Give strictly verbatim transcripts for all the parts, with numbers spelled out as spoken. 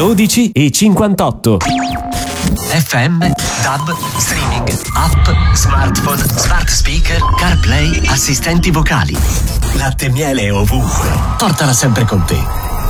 dodici e cinquantotto. F M, DAB, streaming, app, smartphone, smart speaker, CarPlay, assistenti vocali. Latte e miele ovunque. Portala sempre con te.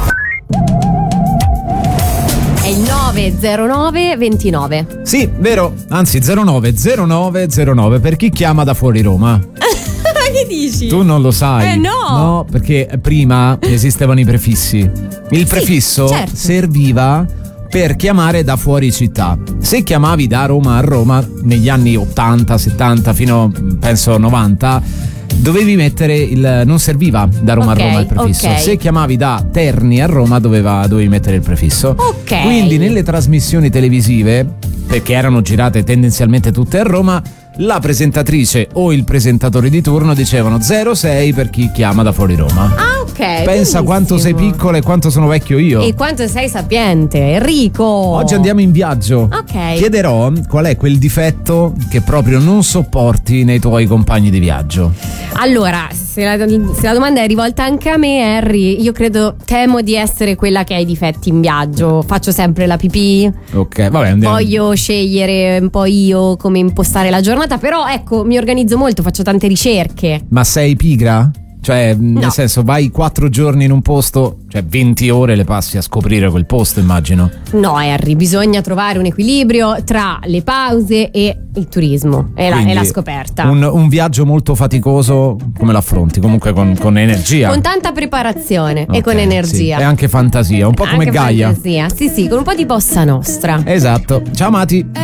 È il nove zero nove ventinove. Sì, vero, anzi zero nove zero nove zero nove per chi chiama da fuori Roma. Che dici? Tu non lo sai. Eh no. No, perché prima esistevano i prefissi. Il Sì, prefisso certo. serviva per chiamare da fuori città. Se chiamavi da Roma a Roma negli anni ottanta, settanta fino penso novanta, dovevi mettere il non serviva da Roma Ok, a Roma il prefisso. ok. Se chiamavi da Terni a Roma doveva, dovevi mettere il prefisso. Ok. Quindi nelle trasmissioni televisive, perché erano girate tendenzialmente tutte a Roma, la presentatrice o il presentatore di turno dicevano zero sei per chi chiama da fuori Roma. Ah, ok. Pensa benissimo. quanto sei piccolo e quanto sono vecchio io. E quanto sei sapiente, Enrico. Oggi andiamo in viaggio. Ok. Chiederò qual è quel difetto che proprio non sopporti nei tuoi compagni di viaggio. Allora, se la, se la domanda è rivolta anche a me, Harry, io credo, temo di essere quella che ha i difetti in viaggio. Faccio sempre la pipì. Ok, vabbè, andiamo. Voglio scegliere un po' io come impostare la giornata, però ecco, mi organizzo molto, faccio tante ricerche. Ma sei pigra? Cioè, nel No. senso, vai quattro giorni in un posto, cioè venti ore le passi a scoprire quel posto, immagino. No, Harry, bisogna trovare un equilibrio tra le pause e il turismo e la, Quindi e la scoperta. Un, un viaggio molto faticoso, come l'affronti? Comunque con, con energia. Con tanta preparazione e Ok, con energia. sì. E anche fantasia, un po' come Anche Gaia. fantasia. Sì, sì, con un po' di bossa nostra. Esatto. Ciao Mati.